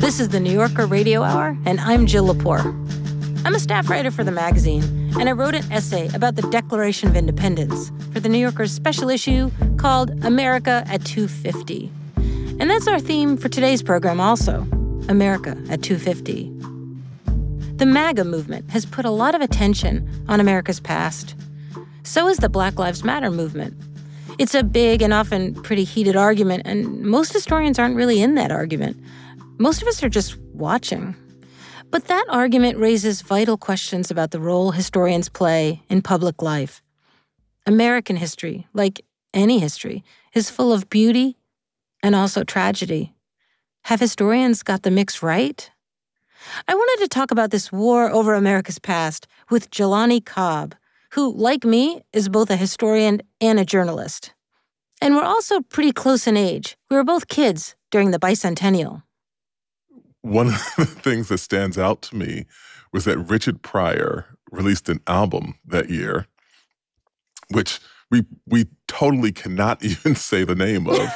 This is the New Yorker Radio Hour, and I'm Jill Lepore. I'm a staff writer for the magazine, and I wrote an essay about the Declaration of Independence for the New Yorker's special issue called America at 250. And that's our theme for today's program also, America at 250. The MAGA movement has put a lot of attention on America's past. So is the Black Lives Matter movement. It's a big and often pretty heated argument, and most historians aren't really in that argument. Most of us are just watching. But that argument raises vital questions about the role historians play in public life. American history, like any history, is full of beauty and also tragedy. Have historians got the mix right? I wanted to talk about this war over America's past with Jelani Cobb, who, like me, is both a historian and a journalist. And we're also pretty close in age. We were both kids during the bicentennial. One of the things that stands out to me was that Richard Pryor released an album that year, which we totally cannot even say the name of,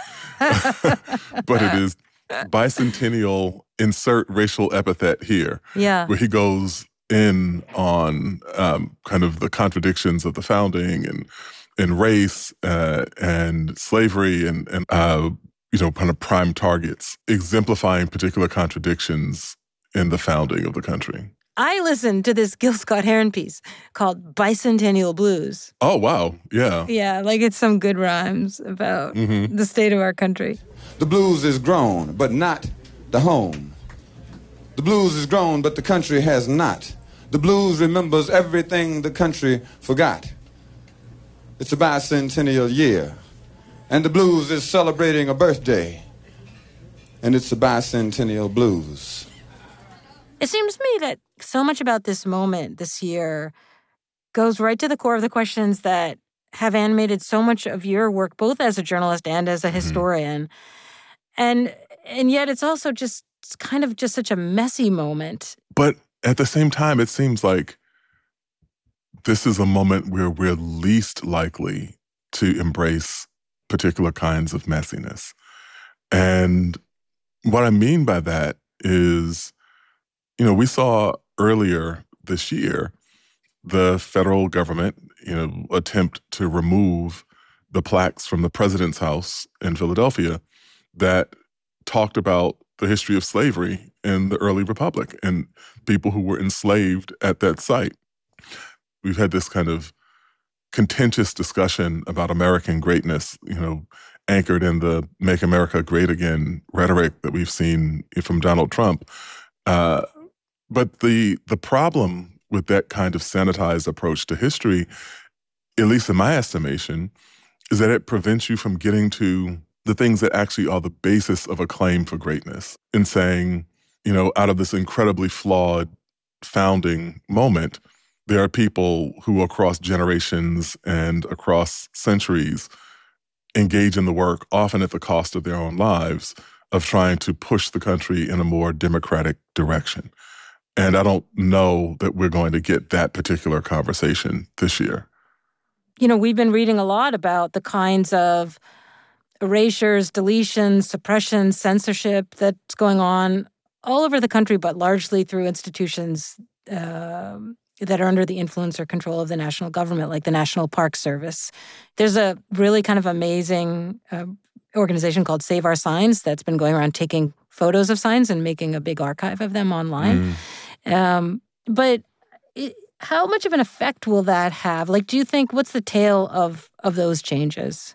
but it is Bicentennial Insert Racial Epithet Here, where he goes in on kind of the contradictions of the founding and race and slavery and kind of prime targets, exemplifying particular contradictions in the founding of the country. I listened to this Gil Scott-Heron piece called Bicentennial Blues. Oh, wow. Yeah. Yeah, like it's some good rhymes about the state of our country. The blues is grown, but not the home. The blues is grown, but the country has not. The blues remembers everything the country forgot. It's a bicentennial year. And the blues is celebrating a birthday. And it's the bicentennial blues. It seems to me that so much about this moment this year goes right to the core of the questions that have animated so much of your work, both as a journalist and as a historian. And yet it's also just kind of just such a messy moment. But at the same time, it seems like this is a moment where we're least likely to embrace particular kinds of messiness. And what I mean by that is, we saw earlier this year the federal government, attempt to remove the plaques from the president's house in Philadelphia that talked about the history of slavery in the early republic and people who were enslaved at that site. We've had this kind of contentious discussion about American greatness, anchored in the Make America Great Again rhetoric that we've seen from Donald Trump. But the problem with that kind of sanitized approach to history, at least in my estimation, is that it prevents you from getting to the things that actually are the basis of a claim for greatness in saying, out of this incredibly flawed founding moment, there are people who across generations and across centuries engage in the work, often at the cost of their own lives, of trying to push the country in a more democratic direction. And I don't know that we're going to get that particular conversation this year. We've been reading a lot about the kinds of erasures, deletions, suppression, censorship that's going on all over the country, but largely through institutions that are under the influence or control of the national government, like the National Park Service. There's a really kind of amazing organization called Save Our Signs that's been going around taking photos of signs and making a big archive of them online. But how much of an effect will that have? Do you think, what's the tail of those changes?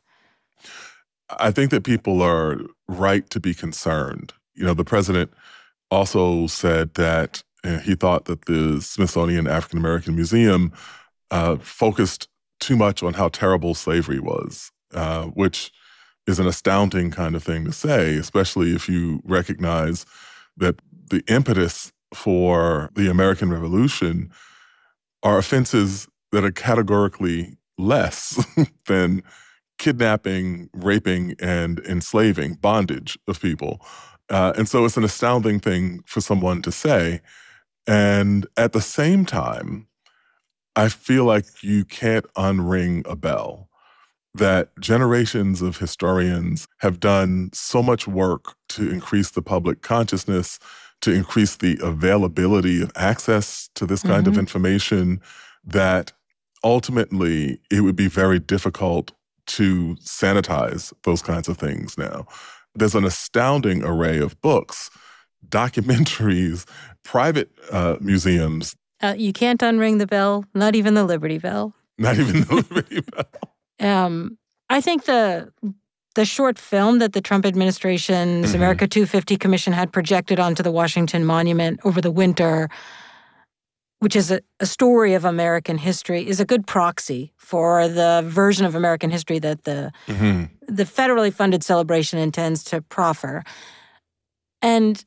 I think that people are right to be concerned. The president also said that he thought that the Smithsonian African American Museum focused too much on how terrible slavery was, which is an astounding kind of thing to say, especially if you recognize that the impetus for the American Revolution are offenses that are categorically less than kidnapping, raping, and enslaving, bondage of people. And so it's an astounding thing for someone to say. And at the same time, I feel like you can't unring a bell. that generations of historians have done so much work to increase the public consciousness, to increase the availability of access to this kind of information, that ultimately it would be very difficult to sanitize those kinds of things now. There's an astounding array of books, documentaries, private museums. You can't unring the bell, not even the Liberty Bell. Not even the Liberty Bell. I think the short film that the Trump administration's America 250 Commission had projected onto the Washington Monument over the winter, which is a story of American history, is a good proxy for the version of American history that the federally funded celebration intends to proffer. And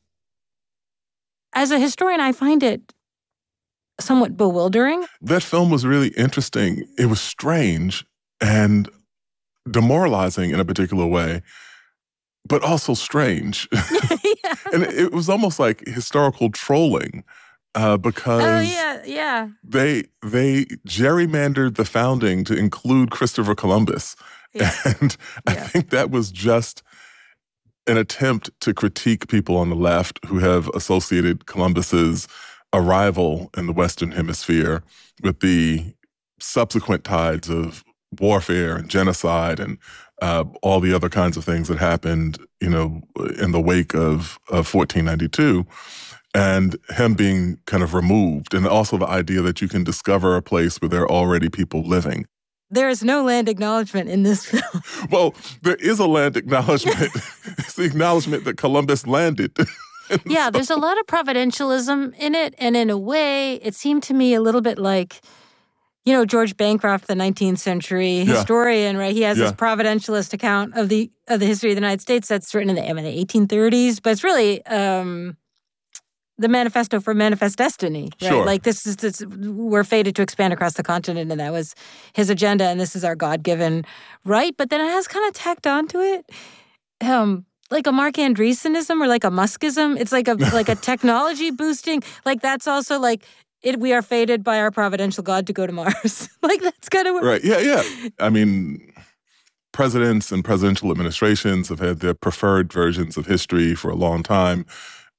as a historian, I find it somewhat bewildering. That film was really interesting. It was strange and demoralizing in a particular way, but also strange. Yeah. And it was almost like historical trolling because they gerrymandered the founding to include Christopher Columbus. Yeah. And I think that was just an attempt to critique people on the left who have associated Columbus's arrival in the Western Hemisphere with the subsequent tides of warfare and genocide and all the other kinds of things that happened, in the wake of 1492, and him being kind of removed, and also the idea that you can discover a place where there are already people living. There is no land acknowledgement in this film. Well, there is a land acknowledgement. It's the acknowledgement that Columbus landed. Yeah, there's a lot of providentialism in it, and in a way, it seemed to me a little bit like, George Bancroft, the 19th century historian, right? He has this providentialist account of the history of the United States that's written in the 1830s, but it's really the Manifesto for Manifest Destiny, right? Sure. Like we're fated to expand across the continent, and that was his agenda, and this is our God-given right. But then it has kind of tacked onto it, like a Mark Andreesenism or like a Muskism. It's like a technology boosting. Like that's also like we are fated by our providential God to go to Mars. Like that's kind of what... Right. Yeah. I mean, presidents and presidential administrations have had their preferred versions of history for a long time.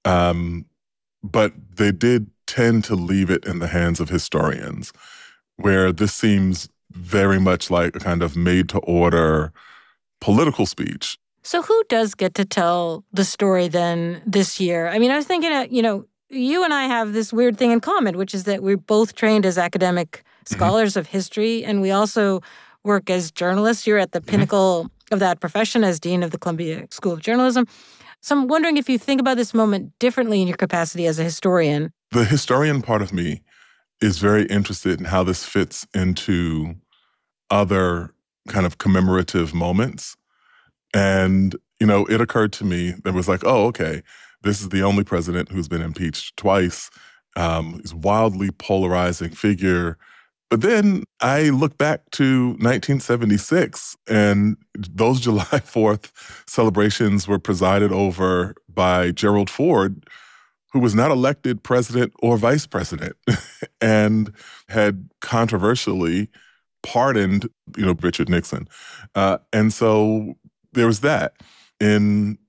But they did tend to leave it in the hands of historians, where this seems very much like a kind of made-to-order political speech. So who does get to tell the story then this year? I mean, I was thinking, you and I have this weird thing in common, which is that we're both trained as academic scholars of history, and we also work as journalists. You're at the pinnacle of that profession as Dean of the Columbia School of Journalism. So I'm wondering if you think about this moment differently in your capacity as a historian. The historian part of me is very interested in how this fits into other kind of commemorative moments. And, it occurred to me that it was like, oh, okay, this is the only president who's been impeached twice. He's a wildly polarizing figure. But then I look back to 1976, and those July 4th celebrations were presided over by Gerald Ford, who was not elected president or vice president, and had controversially pardoned, Richard Nixon. And so there was that. In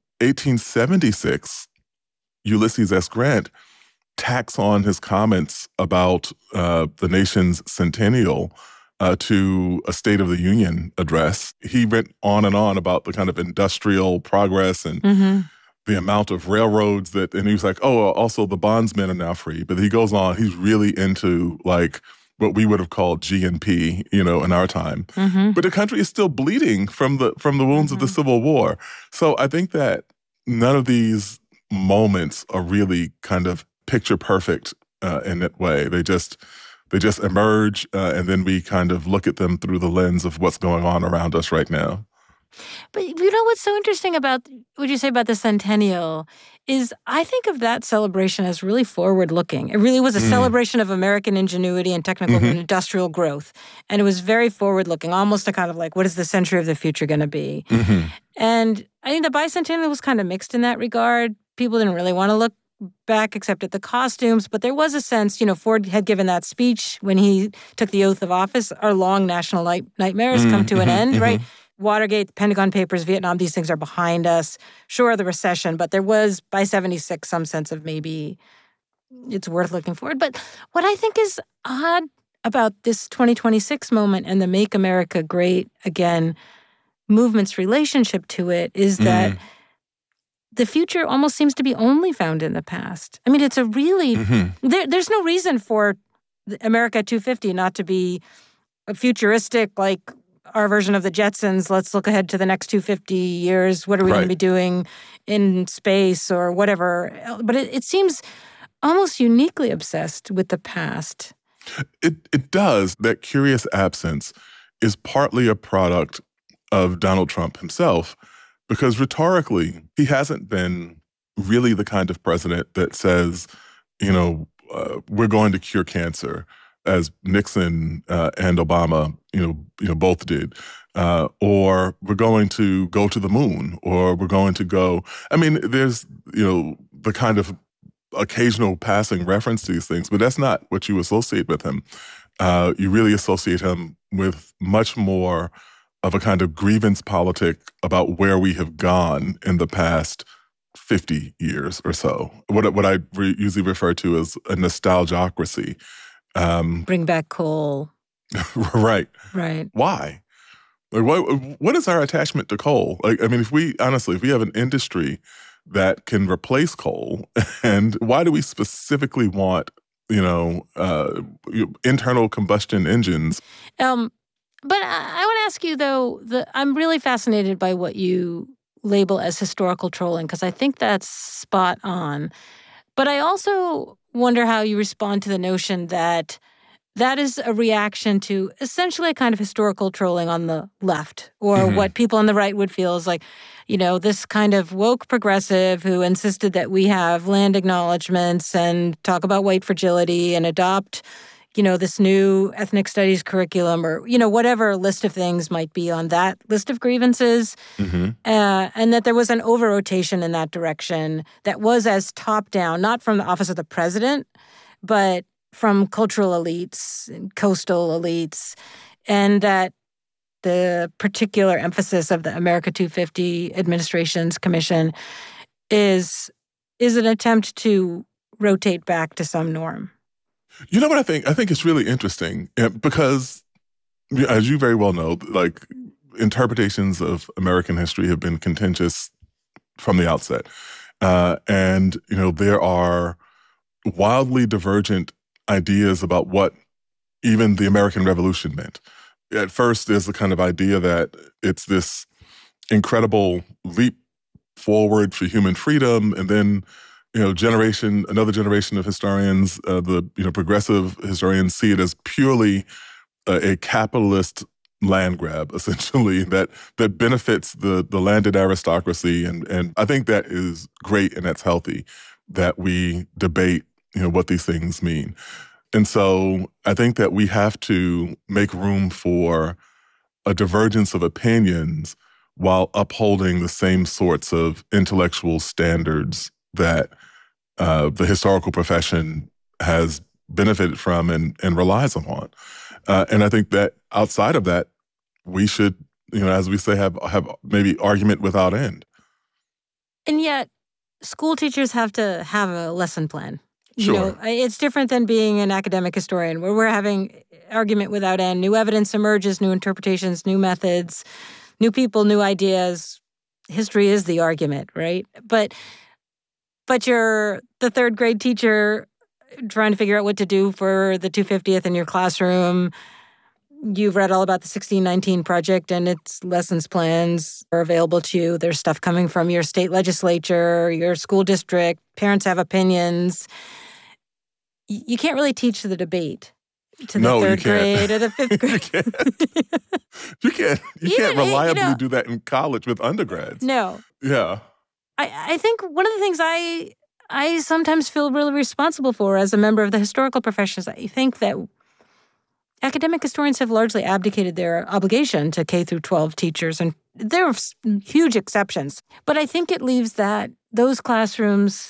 1876, Ulysses S. Grant tacks on his comments about the nation's centennial to a State of the Union address. He went on and on about the kind of industrial progress and the amount of railroads and he was like, oh, also the bondsmen are now free. But he goes on, he's really into like what we would have called GNP, in our time. But the country is still bleeding from the wounds of the Civil War. So I think that none of these moments are really kind of picture perfect in that way. They just emerge, and then we kind of look at them through the lens of what's going on around us right now. But what's so interesting about what you say about the centennial is I think of that celebration as really forward-looking. It really was a celebration of American ingenuity and technical and industrial growth. And it was very forward-looking, almost a kind of like, what is the century of the future going to be? And I think the bicentennial was kind of mixed in that regard. People didn't really want to look back, except at the costumes. But there was a sense, Ford had given that speech when he took the oath of office. Our long national nightmares come to an end, right? Watergate, Pentagon Papers, Vietnam, these things are behind us. Sure, the recession, but there was, by 76, some sense of maybe it's worth looking forward. But what I think is odd about this 2026 moment and the Make America Great Again movement's relationship to it is that the future almost seems to be only found in the past. I mean, it's a really, there's no reason for America 250 not to be a futuristic, like our version of the Jetsons. Let's look ahead to the next 250 years. What are we going to be doing in space or whatever? But it seems almost uniquely obsessed with the past. It does. That curious absence is partly a product of Donald Trump himself, because rhetorically, he hasn't been really the kind of president that says, we're going to cure cancer, as Nixon and Obama, both did, or we're going to go to the moon, or we're going to go. I mean, there's the kind of occasional passing reference to these things, but that's not what you associate with him. You really associate him with much more of a kind of grievance politic about where we have gone in the past 50 years or so. What I usually refer to as a nostalgiocracy. Bring back coal. Right. Right. Why? Like, what is our attachment to coal? Like, I mean, if we have an industry that can replace coal, and why do we specifically want, internal combustion engines? But I want to ask you, though, I'm really fascinated by what you label as historical trolling, because I think that's spot on. But I also wonder how you respond to the notion that that is a reaction to essentially a kind of historical trolling on the left, or what people on the right would feel is like, this kind of woke progressive who insisted that we have land acknowledgements and talk about white fragility and adopt this new ethnic studies curriculum, or, whatever list of things might be on that list of grievances. And that there was an over-rotation in that direction that was as top-down, not from the office of the president, but from cultural elites and coastal elites. And that the particular emphasis of the America 250 administration's commission is an attempt to rotate back to some norm. You know what I think? I think it's really interesting because, as you very well know, like, interpretations of American history have been contentious from the outset. And there are wildly divergent ideas about what even the American Revolution meant. At first, there's the kind of idea that it's this incredible leap forward for human freedom, and then another generation of historians, the progressive historians, see it as purely a capitalist land grab, essentially, that benefits the landed aristocracy. And I think that is great and that's healthy, that we debate, what these things mean. And so I think that we have to make room for a divergence of opinions while upholding the same sorts of intellectual standards that the historical profession has benefited from and relies upon. And I think that outside of that, we should, as we say, have maybe argument without end. And yet, school teachers have to have a lesson plan. Sure. It's different than being an academic historian, where we're having argument without end. New evidence emerges, new interpretations, new methods, new people, new ideas. History is the argument, right? But you're the third grade teacher trying to figure out what to do for the 250th in your classroom. You've read all about the 1619 Project and its lessons plans are available to you. There's stuff coming from your state legislature, your school district. Parents have opinions. You can't really teach the debate to the third grade or the fifth grade. You can't reliably do that in college with undergrads. No. Yeah. I think one of the things I sometimes feel really responsible for as a member of the historical profession is I think that academic historians have largely abdicated their obligation to K through 12 teachers, and there are huge exceptions. But I think it leaves those classrooms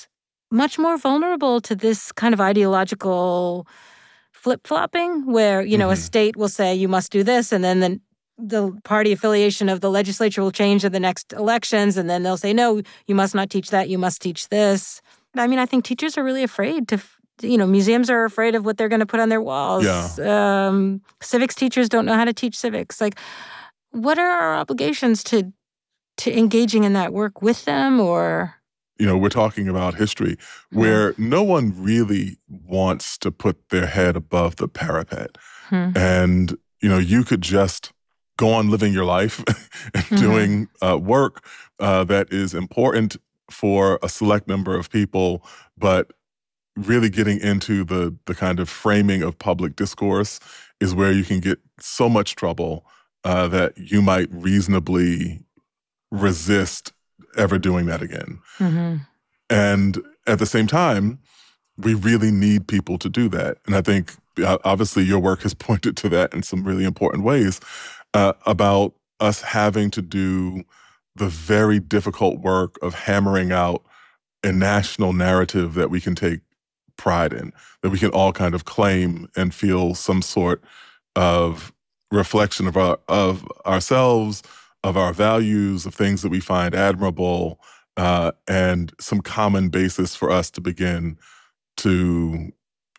much more vulnerable to this kind of ideological flip-flopping where, a state will say you must do this, and then the party affiliation of the legislature will change in the next elections, and then they'll say, no, you must not teach that, you must teach this. I mean, I think teachers are really afraid to, museums are afraid of what they're going to put on their walls. Yeah. Civics teachers don't know how to teach civics. Like, what are our obligations to engaging in that work with them, or... We're talking about history where no one really wants to put their head above the parapet. And, you could just go on living your life and doing work that is important for a select number of people, but really getting into the kind of framing of public discourse is where you can get so much trouble that you might reasonably resist ever doing that again. And at the same time, we really need people to do that. And I think, obviously, your work has pointed to that in some really important ways about us having to do the very difficult work of hammering out a national narrative that we can take pride in, that we can all kind of claim and feel some sort of reflection of ourselves, of our values, of things that we find admirable, and some common basis for us to begin to,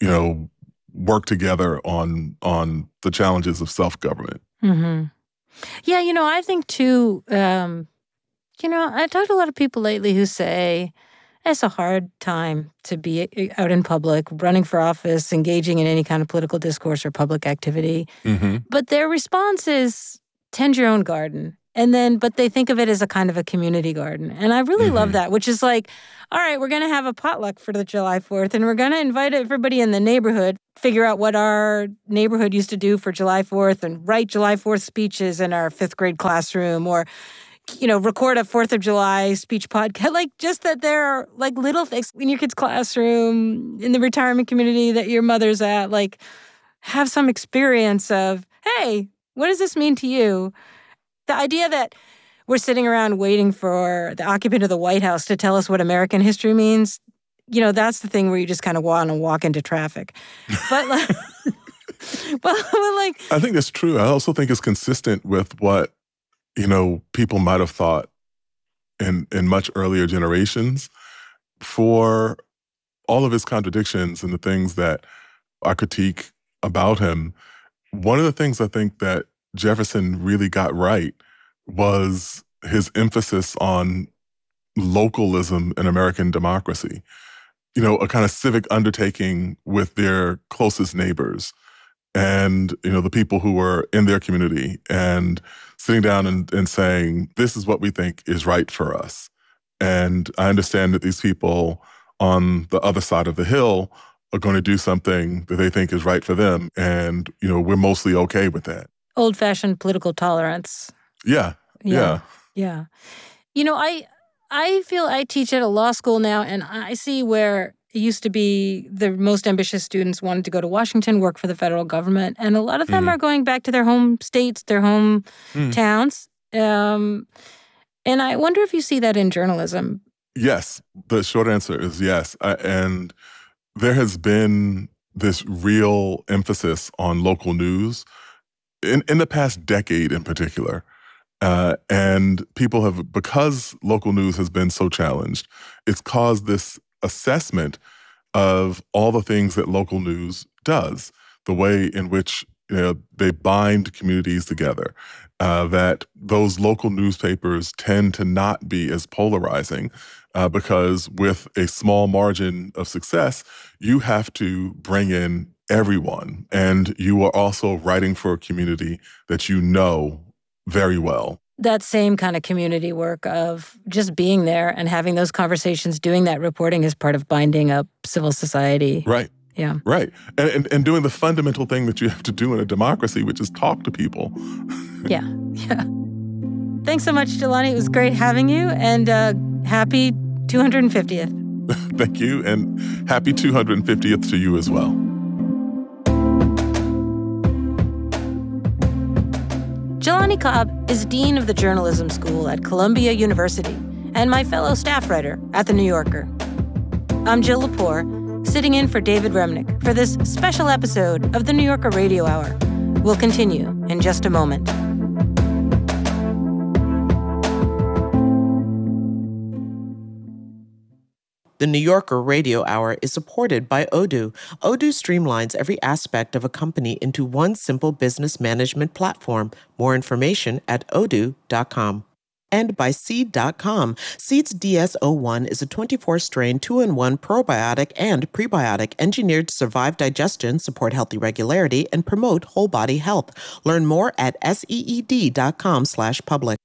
work together on the challenges of self-government. Yeah, I think too, I talked to a lot of people lately who say it's a hard time to be out in public, running for office, engaging in any kind of political discourse or public activity. But their response is, tend your own garden. But they think of it as a kind of a community garden. And I really love that, which is like, all right, we're going to have a potluck for the July 4th, and we're going to invite everybody in the neighborhood, figure out what our neighborhood used to do for July 4th, and write July 4th speeches in our 5th grade classroom, or, record a 4th of July speech podcast. Like, just that there are, like, little things in your kid's classroom, in the retirement community that your mother's at, like, have some experience of, hey, what does this mean to you? The idea that we're sitting around waiting for the occupant of the White House to tell us what American history means, that's the thing where you just kind of want to walk into traffic. But I think that's true. I also think it's consistent with what, people might have thought in much earlier generations. For all of his contradictions and the things that I critique about him, one of the things I think that Jefferson really got right was his emphasis on localism in American democracy. A kind of civic undertaking with their closest neighbors and, the people who were in their community, and sitting down and saying, this is what we think is right for us. And I understand that these people on the other side of the hill are going to do something that they think is right for them. And, we're mostly okay with that. Old-fashioned political tolerance. Yeah. I feel I teach at a law school now, and I see where it used to be the most ambitious students wanted to go to Washington, work for the federal government, and a lot of them are going back to their home states, their home towns. And I wonder if you see that in journalism. Yes. The short answer is yes. And there has been this real emphasis on local news in the past decade in particular. And people have, because local news has been so challenged, it's caused this assessment of all the things that local news does, the way in which they bind communities together, that those local newspapers tend to not be as polarizing because with a small margin of success, you have to bring in everyone. And you are also writing for a community that you know very well. That same kind of community work of just being there and having those conversations, doing that reporting is part of binding up civil society. Right. Yeah. Right. And doing the fundamental thing that you have to do in a democracy, which is talk to people. Yeah. Thanks so much, Jelani. It was great having you, and happy 250th. Thank you, and happy 250th to you as well. Jelani Cobb is Dean of the Journalism School at Columbia University and my fellow staff writer at The New Yorker. I'm Jill Lepore, sitting in for David Remnick for this special episode of the New Yorker Radio Hour. We'll continue in just a moment. The New Yorker Radio Hour is supported by Odoo. Odoo streamlines every aspect of a company into one simple business management platform. More information at odoo.com. And by Seed.com. Seed's DS-01 is a 24-strain 2-in-1 probiotic and prebiotic engineered to survive digestion, support healthy regularity, and promote whole body health. Learn more at seed.com/public.